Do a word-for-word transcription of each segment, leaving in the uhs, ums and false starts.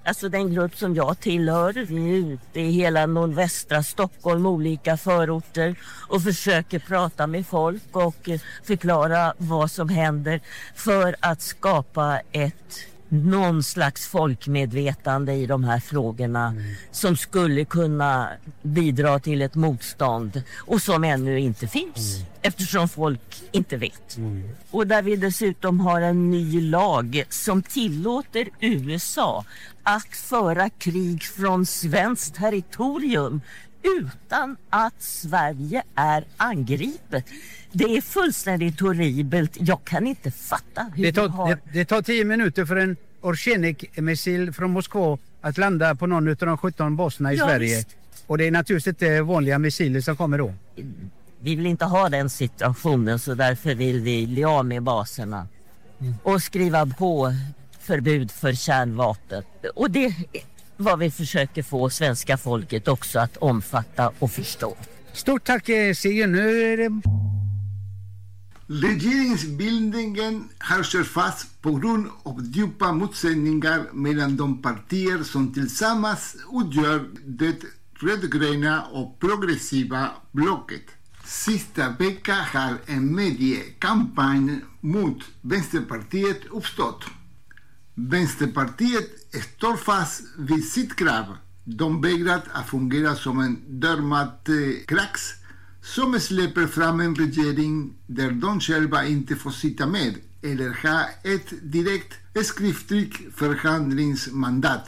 Alltså den grupp som jag tillhör, vi är ute i hela nordvästra Stockholm, olika förorter och försöker prata med folk och förklara vad som händer för att skapa ett någon slags folkmedvetande i de här frågorna mm. som skulle kunna bidra till ett motstånd och som ännu inte finns mm. eftersom folk inte vet. Mm. Och där vi dessutom har en ny lag som tillåter U S A att föra krig från svenskt territorium utan att Sverige är angripet. Det är fullständigt horribelt. Jag kan inte fatta hur det tar, har... det, det tar tio minuter för en Orsjenik-missil från Moskva att landa på någon av de sjutton baserna i ja, Sverige. Visst. Och det är naturligtvis inte vanliga missiler som kommer då. Vi vill inte ha den situationen, så därför vill vi bli av med baserna. Mm. Och skriva på förbud för kärnvapen. Och det är vad vi försöker få svenska folket också att omfatta och förstå. Stort tack, Sigge. Nu är det... Regeringsbildningen har kört fast på grund av djupa motsättningar mellan de partier som tillsammans utgör det rödgröna och progressiva blocket. Sista veckan har en mediekampanj mot Vänsterpartiet uppstått. Vänsterpartiet står fast vid sitt krav. De vägrar att fungera som en dörrmatkrax som släpper fram en regering där de själva inte får sitta med eller ha ett direkt skriftligt förhandlingsmandat.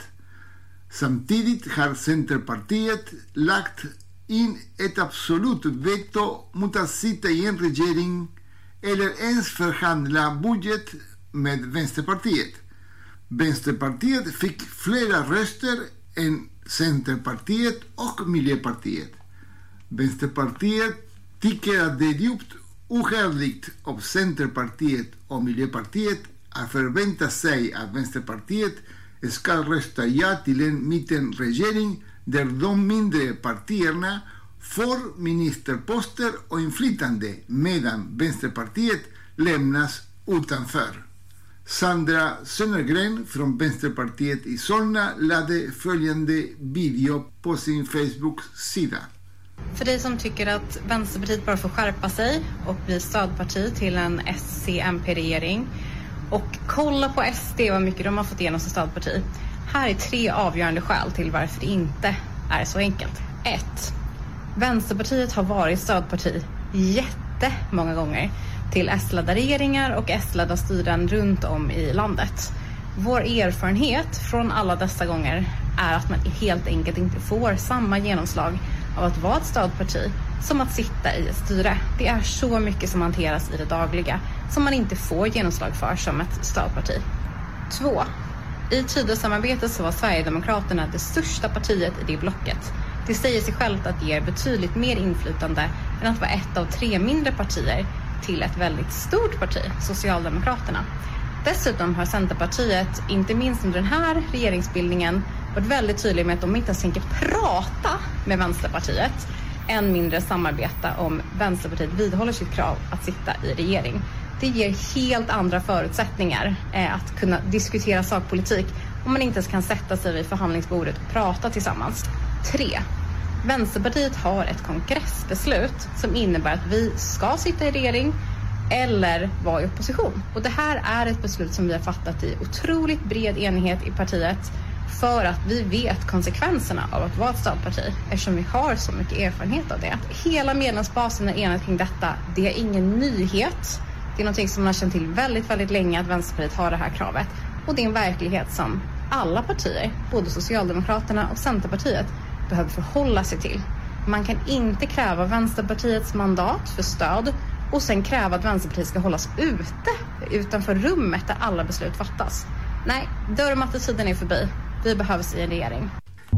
Samtidigt har Centerpartiet lagt in ett absolut veto mot att sitta i en regering eller ens förhandla budget med Vänsterpartiet. Vänsterpartiet fick flera röster än Centerpartiet och Miljöpartiet. Vänsterpartiet tycker att det är djupt ohederligt av Centerpartiet och Miljöpartiet att förvänta sig att Vänsterpartiet ska rösta ja till en mittenregering där de mindre partierna får ministerposter och inflytande medan Vänsterpartiet lämnas utanför. Sandra Sönergren från Vänsterpartiet i Solna lade följande video på sin Facebook-sida. För dig som tycker att Vänsterpartiet bara får skärpa sig och bli stödparti till en S C M P-regering och kolla på S D vad mycket de har fått igenom som stödparti. Här är tre avgörande skäl till varför det inte är så enkelt. ett. Vänsterpartiet har varit stödparti jättemånga gånger till S-ledda regeringar och S-ledda styren runt om i landet. Vår erfarenhet från alla dessa gånger är att man helt enkelt inte får samma genomslag av att vara ett stödparti som att sitta i ett styre. Det är så mycket som hanteras i det dagliga som man inte får genomslag för som ett stödparti. två. I Tidösamarbetet så var Sverigedemokraterna det största partiet i det blocket. Det säger sig självt att det ger betydligt mer inflytande än att vara ett av tre mindre partier till ett väldigt stort parti, Socialdemokraterna. Dessutom har Centerpartiet, inte minst under den här regeringsbildningen, varit väldigt tydlig med att de inte ens tänker prata med Vänsterpartiet, än mindre samarbeta om Vänsterpartiet vidhåller sitt krav att sitta i regering. Det ger helt andra förutsättningar eh, att kunna diskutera sakpolitik om man inte ens kan sätta sig vid förhandlingsbordet och prata tillsammans. tre. Vänsterpartiet har ett kongressbeslut som innebär att vi ska sitta i regering eller vara i opposition. Och det här är ett beslut som vi har fattat i otroligt bred enighet i partiet för att vi vet konsekvenserna av att vara ett stödparti eftersom vi har så mycket erfarenhet av det. Hela medlemsbasen är enad kring detta. Det är ingen nyhet. Det är något som man har känt till väldigt, väldigt länge att Vänsterpartiet har det här kravet. Och det är en verklighet som alla partier, både Socialdemokraterna och Centerpartiet, behöver förhålla sig till. Man kan inte kräva Vänsterpartiets mandat för stöd och sen kräva att Vänsterpartiet ska hållas ute utanför rummet där alla beslut fattas. Nej, dörrmattetiden är förbi. Vi behövs i en regering.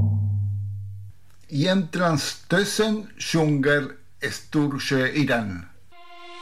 Jämtlandstösen sjunger Storsjöyran.